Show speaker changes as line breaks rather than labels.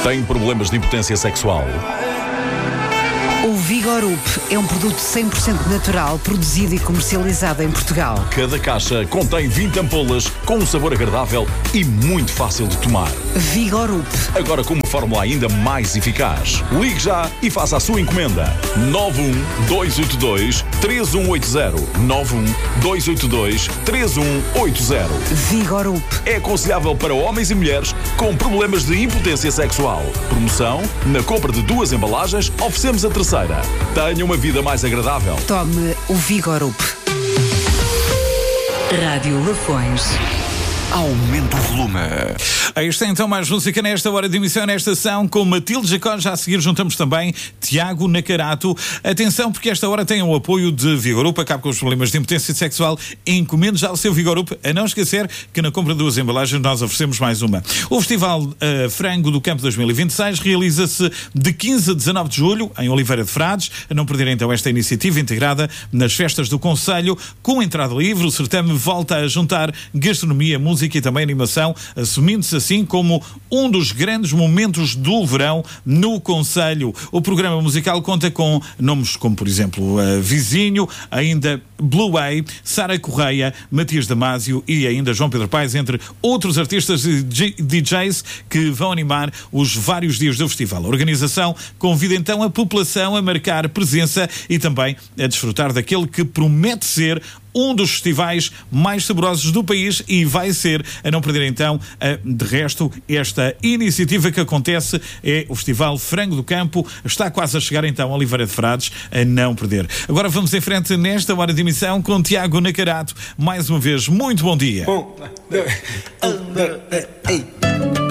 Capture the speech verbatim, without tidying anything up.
Tem problemas de impotência sexual?
O Vigorup é um produto cem por cento natural, produzido e comercializado em Portugal.
Cada caixa contém vinte ampolas com um sabor agradável e muito fácil de tomar.
Vigorup.
Agora com uma fórmula ainda mais eficaz. Ligue já e faça a sua encomenda. nove um dois oito dois três um oito zero. nove um dois oito dois três um oito zero.
Vigorup.
É aconselhável para homens e mulheres com problemas de impotência sexual. Promoção: na compra de duas embalagens, oferecemos a terceira. Tenha uma vida mais agradável.
Tome o Vigorup.
Rádio Lafões.
Aumenta o volume.
Aí está então mais música nesta hora de emissão, nesta ação, com Matilde Jacó. Já a seguir juntamos também Tiago Nacarato. Atenção, porque esta hora tem o apoio de Vigorup. Acabe com os problemas de impotência sexual. Encomende já o seu Vigorup. A não esquecer que na compra de duas embalagens nós oferecemos mais uma. O Festival uh, Frango do Campo dois mil e vinte e seis realiza-se de quinze a dezanove de julho em Oliveira de Frades. A não perder então esta iniciativa integrada nas festas do Concelho, com entrada livre. O certame volta a juntar gastronomia, música e também animação, assumindo-se assim como um dos grandes momentos do verão no Concelho. O programa musical conta com nomes como, por exemplo, uh, Vizinho, ainda Blue Way, Sara Correia, Matias Damasio e ainda João Pedro Paes, entre outros artistas e D Js que vão animar os vários dias do festival. A organização convida então a população a marcar presença e também a desfrutar daquele que promete ser um dos festivais mais saborosos do país e vai ser, a não perder então, a, de resto, esta iniciativa que acontece é o Festival Frango do Campo. Está quase a chegar então a Oliveira de Frades, a não perder. Agora vamos em frente nesta hora de emissão com Tiago Nacarato. Mais uma vez, muito bom dia.
Um, dois, um, dois, ei.